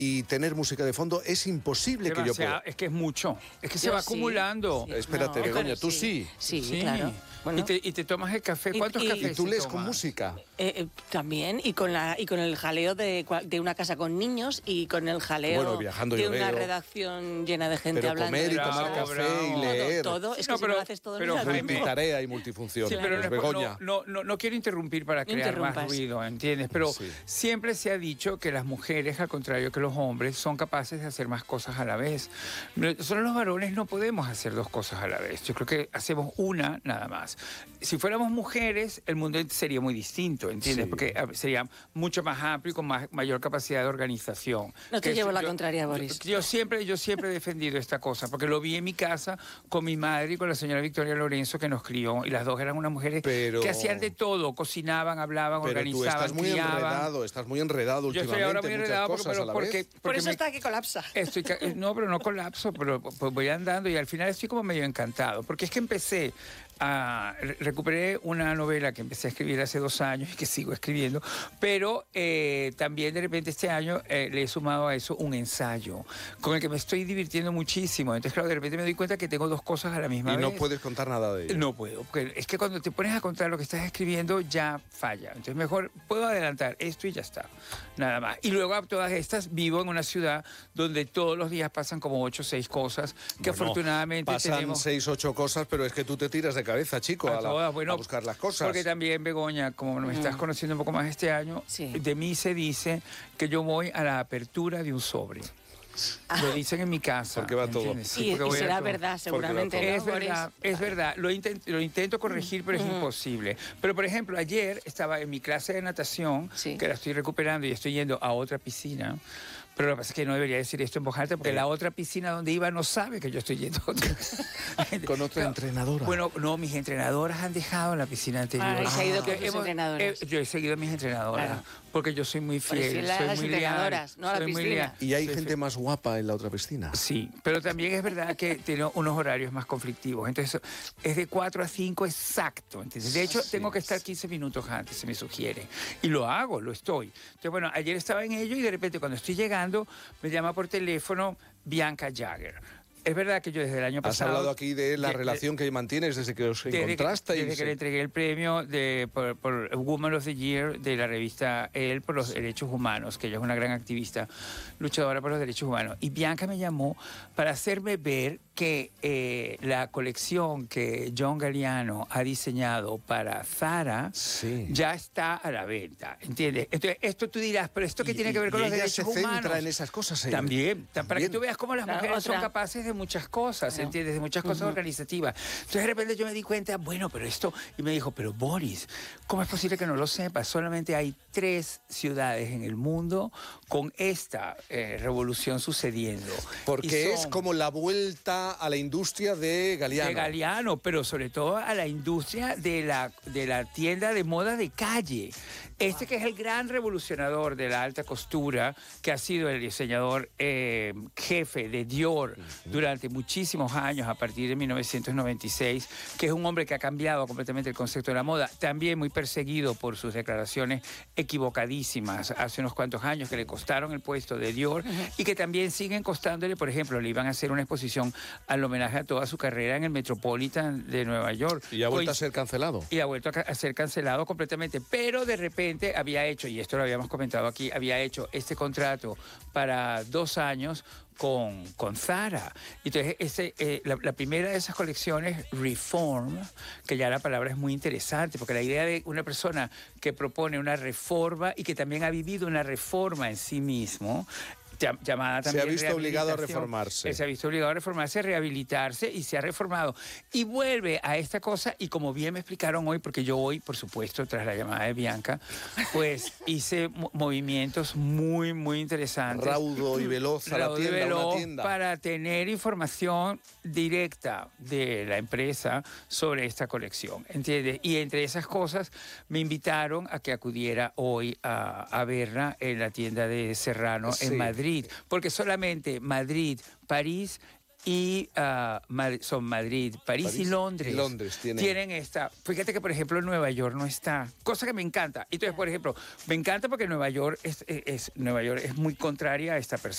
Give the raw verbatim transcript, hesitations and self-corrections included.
y tener música de fondo es imposible que yo pueda. Es que es mucho, es que Yo se va sí, acumulando. sí. Espérate, No, Begoña, pero tú sí. Sí, Sí. claro. Bueno. ¿Y, te, y te tomas el café. ¿Cuántos Y- y- cafés Y tú se lees con toman? música. Eh, eh, también, y con, la, y con el jaleo de, cua- de una casa con niños y con el jaleo Bueno, viajando de yo una veo. redacción llena de gente Pero hablando. comer de y tomar cosas. café bravo. y leer. Todo, todo. Es No, que si pero- no lo haces todo pero el mismo Jaime- tiempo. Multitarea y multifunción. Sí, pero no, Begoña. no, no, no quiero interrumpir para No crear más interrumpas. ruido, ¿entiendes? Pero Sí. siempre se ha dicho que las mujeres, al contrario que los hombres, son capaces de hacer más cosas a la vez. Nosotros los varones no podemos hacer dos cosas a la vez. Yo creo que hacemos una nada más. Si fuéramos mujeres, el mundo sería muy distinto, ¿entiendes? Sí. Porque a ver, sería mucho más amplio y con más, mayor capacidad de organización. No te Que llevo eso- la yo- contraria, yo- Boris. Yo, siempre, yo siempre he defendido esta cosa, porque lo vi en mi casa con mi madre y con la señora Victoria Lorenzo, que nos crió, y las dos eran unas mujeres Pero- que hacían de todo, cocinaban, hablaban, Pero tú organizaban, estás muy criaban. enredado, estás muy enredado Yo últimamente. estoy ahora muy muchas enredado porque, cosas pero a la porque, vez. Por porque eso me- está que colapsa. Estoy, ca- eh, no, pero no colapso, pero pues voy andando y al final estoy como medio encantado, porque es que empecé a... re- recuperé una novela que empecé a escribir hace dos años y que sigo escribiendo, pero eh, también de repente este año eh, le he sumado a eso un ensayo, con el que me estoy divirtiendo muchísimo. Entonces, claro, de repente me doy cuenta que tengo dos cosas a la misma Y vez. no puedes contar nada de ello. No puedo, porque es que cuando te pones a contar lo que estás escribiendo ya falla. Entonces mejor puedo adelantar esto y ya está, nada más. Y luego a todas estas vivo en una ciudad donde todos los días pasan como ocho o seis cosas que Bueno, afortunadamente pasan tenemos... seis, ocho cosas, pero es que tú te tiras de cabeza, chico, a, a la- todas, bueno, a buscar las cosas. Porque también, Begoña, como me estás conociendo un poco más este año, Sí. de mí se dice que yo voy a la apertura de un sobre. Lo dicen en mi casa. Porque va todo. ¿entiendes? Sí, Y, porque y voy a será todo. verdad, seguramente. todo. ¿no, Es verdad, Boris? es verdad. Lo, intent- lo intento corregir, pero es Ujú. imposible. Pero, por ejemplo, ayer estaba en mi clase de natación, Sí. que la estoy recuperando y estoy yendo a otra piscina. Pero lo que pasa es que no debería decir esto en voz alta porque la otra piscina donde iba no sabe que yo estoy yendo a otra. Con otra No, entrenadora. Bueno, no, mis entrenadoras han dejado la piscina anterior. Ah, y se ha ido Que con sus entrenadoras. eh, yo he seguido a mis entrenadoras Claro. porque yo soy muy Por fiel, fiel a soy las muy entrenadoras, leal, no a la soy muy piscina. leal. Y hay Soy gente fiel. más guapa en la otra piscina. Sí, pero también es verdad que tiene unos horarios más conflictivos. Entonces, es de cuatro a cinco exacto. Entonces, de hecho, Sí. tengo que estar quince minutos antes, se me sugiere. Y lo hago, lo estoy. Entonces, bueno, ayer estaba en ello y de repente cuando estoy llegando, me llama por teléfono Bianca Jagger. Es verdad que yo desde el año Has pasado... hablado aquí de la de- relación que mantienes desde que os desde que, encontrasteis. desde que le entregué el premio de, por, por Woman of the Year de la revista Elle por los derechos humanos, que ella es una gran activista, luchadora por los derechos humanos. Y Bianca me llamó para hacerme ver que eh, la colección que John Galliano ha diseñado para Zara Sí. ya está a la venta, ¿entiendes? Entonces, esto tú dirás, pero ¿esto qué Y- tiene que ver y con los ella derechos se centra humanos? en esas cosas. ¿eh? También, ta- para que También. tú veas cómo las Claro, mujeres son otra. capaces de muchas cosas, Claro. ¿entiendes? De muchas cosas organizativas. Entonces de repente yo me di cuenta, bueno, pero esto, y me dijo, pero Boris, ¿cómo es posible que no lo sepas? Solamente hay tres ciudades en el mundo con esta eh, revolución sucediendo. Porque Y es son como la vuelta a la industria de Galeano. de Galeano, pero sobre todo a la industria de la, de la tienda de moda de calle. Este que es el gran revolucionador de la alta costura, que ha sido el diseñador eh, jefe de Dior durante muchísimos años, a partir de mil novecientos noventa y seis, que es un hombre que ha cambiado completamente el concepto de la moda, también muy perseguido por sus declaraciones equivocadísimas hace unos cuantos años que le costaron el puesto de Dior y que también siguen costándole. Por ejemplo, le iban a hacer una exposición al homenaje a toda su carrera en el Metropolitan de Nueva York. Y ha vuelto Coinc- a ser cancelado. y ha vuelto a, ca- a ser cancelado completamente. Pero de repente había hecho, y esto lo habíamos comentado aquí, había hecho este contrato para dos años con, con Zara. Entonces, ese, eh, la, la primera de esas colecciones, Reform, que ya la palabra es muy interesante, porque la idea de una persona que propone una reforma y que también ha vivido una reforma en sí mismo, llam- llamada Se ha también visto obligado a rehabilitación. reformarse. Se ha visto obligado a reformarse, a rehabilitarse y se ha reformado. Y vuelve a esta cosa y como bien me explicaron hoy, porque yo hoy, por supuesto, tras la llamada de Bianca, pues hice mo- movimientos muy, muy interesantes. Raudo y veloz a la Raudo y tienda, una veloz tienda. para tener información directa de la empresa sobre esta colección, ¿entiendes? Y entre esas cosas me invitaron a que acudiera hoy a, a verla en la tienda de Serrano Sí. en Madrid, porque solamente Madrid, París y ah, Ma- son Madrid, París, París y Londres. y Londres tienen. tienen esta. Fíjate que, por ejemplo, en Nueva York no está. Cosa que me encanta. Entonces, por ejemplo, me encanta porque Nueva York es, es, es- Nueva York es muy contraria a esta persona.